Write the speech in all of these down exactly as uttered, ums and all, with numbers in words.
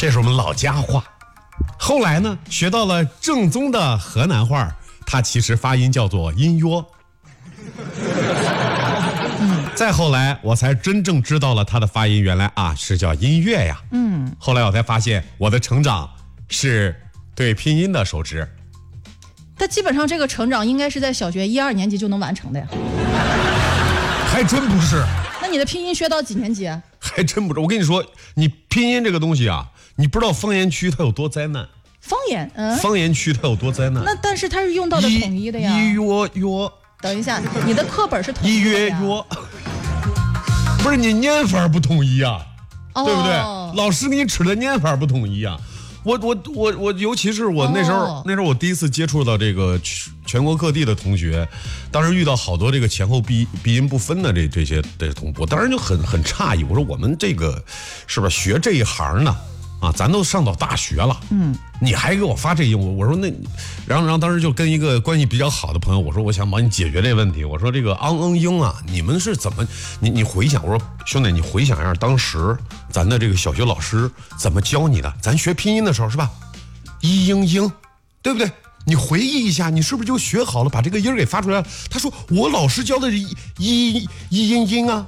这是我们老家话。后来呢，学到了正宗的河南话，它其实发音叫做音乐。嗯，再后来我才真正知道了它的发音，原来啊是叫音乐呀。嗯，后来我才发现我的成长是对拼音的熟知。 但基本上这个成长应该是在小学一二年级就能完成的呀。 还真不是。 那你的拼音学到几年级啊？ 还真不是。我跟你说，你拼音这个东西啊，你不知道方言区它有多灾难。 方言，嗯， 方言区它有多灾难？ 那但是它是用到的统一的呀。 一约约。 等一下，你的课本是统一一的约约。不是你念法不统一啊，哦、对不对？老师给你指的念法不统一啊。我我我我，尤其是我那时候、哦、那时候我第一次接触到这个全国各地的同学，当时遇到好多这个前后鼻鼻音不分的这这些这些同学，我当时就很很诧异，我说我们这个是不是学这一行呢？啊，咱都上到大学了，嗯，你还给我发这音，我我说那，然后然后当时就跟一个关系比较好的朋友，我说我想帮你解决这问题，我说这个昂嗯英啊，你们是怎么，你你回想，我说兄弟，你回想一下当时咱的这个小学老师怎么教你的，咱学拼音的时候是吧？一英英，对不对？你回忆一下，你是不是就学好了，把这个音给发出来了？他说我老师教的是一一一音音啊。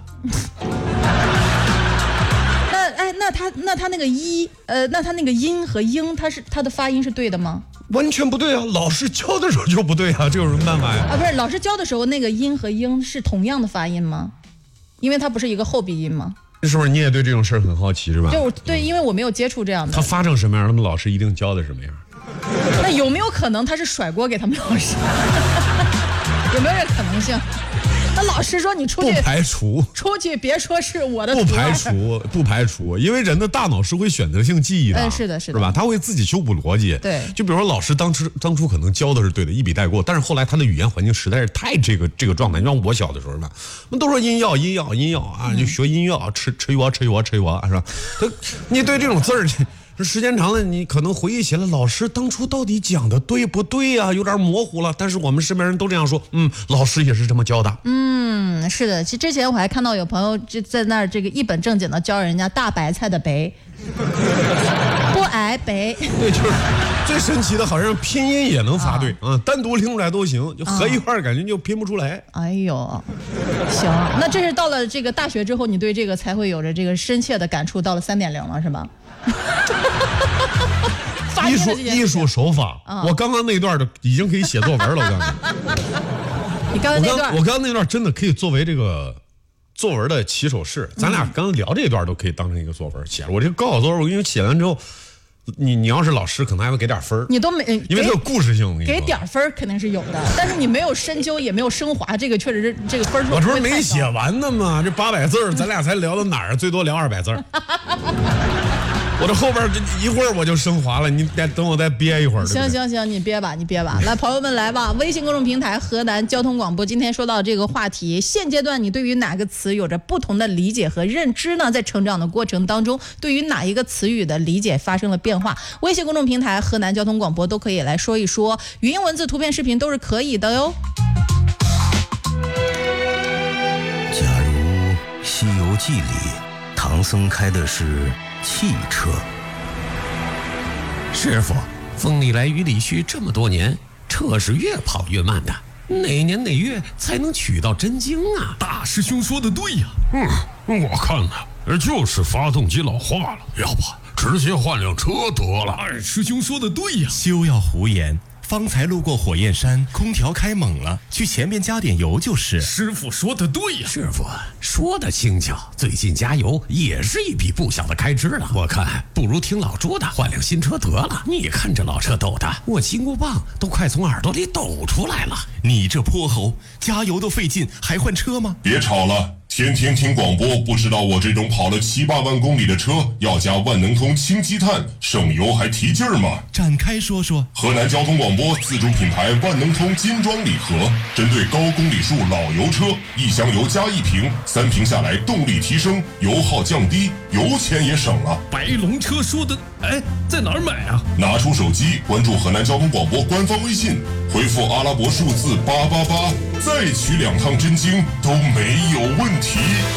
那他那他那个一呃，那他那个音和英，他是他的发音是对的吗？ 完全不对啊！老师教的时候就不对啊，这有什么办法呀？ 啊，不是，老师教的时候那个音和英是同样的发音吗？因为它不是一个后鼻音吗？ 是不是你也对这种事儿很好奇是吧？ 就对，因为我没有接触这样的。 他发成什么样，他们老师一定教的什么样？ 那有没有可能他是甩锅给他们老师？有没有这可能性？那老师说你出去， 不排除出去别说是我的， 不排除不排除，因为人的大脑是会选择性记忆的， 嗯，是的，是的， 是吧？他会自己修补逻辑。 对， 就比如说老师当初当初可能教的是对的，一笔带过，但是后来他的语言环境实在是太这个这个状态。你像我小的时候吧，我们都说音药音药音药啊，就学音药，吃吃药吃药吃药是吧？他你对这种字儿。这时间长了，你可能回忆起来，老师当初到底讲的对不对呀、啊？有点模糊了。但是我们身边人都这样说，嗯，老师也是这么教的。 嗯，是的。其实之前我还看到有朋友就在那儿这个一本正经的教人家大白菜的白，不挨白。 对，就是最神奇的，好像拼音也能发对啊、嗯，单独拎出来都行，就合一块感觉就拼不出来。 哎呦，行，那这是到了这个大学之后，你对这个才会有着这个深切的感触，到了三点零了，是吧？ 艺术艺术手法、嗯，我刚刚那段的已经可以写作文了。我告诉你，你刚刚那段， 我刚刚那段真的可以作为这个作文的起手式。咱俩刚刚聊这段都可以当成一个作文写。我这个高考作文，我因为写完之后，你你要是老师，可能还会给点分。 你都没， 因为它有故事性。 给点分肯定是有的，但是你没有深究，也没有升华，这个确实是这个分数。 我这不是没写完呢吗？这八百字咱俩才聊到哪儿？最多聊二百字。我这后边一会儿我就升华了，你得等我再憋一会儿。 行行行，你憋吧，你憋吧。来，朋友们来吧，微信公众平台河南交通广播。今天说到这个话题，现阶段你对于哪个词有着不同的理解和认知呢？在成长的过程当中，对于哪一个词语的理解发生了变化？微信公众平台河南交通广播都可以来说一说，语音、文字、图片、视频都是可以的哟。 假如《西游记》里唐僧开的是汽车， 师傅，风里来雨里去这么多年，车是越跑越慢的，哪年哪月才能取到真经啊？ 大师兄说的对呀、啊，嗯，我看呢，就是发动机老化了，要不直接换辆车得了。二师兄说的对呀、啊， 休要胡言。方才路过火焰山，空调开猛了，去前面加点油就是。 师傅说的对呀、啊， 师傅说的轻巧，最近加油也是一笔不小的开支了。我看不如听老朱的，换辆新车得了。你看这老车抖的，我金箍棒都快从耳朵里抖出来了。 你这泼猴，加油都费劲，还换车吗？ 别吵了。天天听广播，不知道我这种跑了七八万公里的车要加万能通氢积碳，省油还提劲儿吗？ 展开说说。 河南交通广播自主品牌万能通金装礼盒，针对高公里数老油车，一箱油加一瓶，三瓶下来动力提升，油耗降低，油钱也省了。 白龙车说的，哎，在哪儿买啊？ 拿出手机，关注河南交通广播官方微信，回复阿拉伯数字八八八，再取两趟真经都没有问题。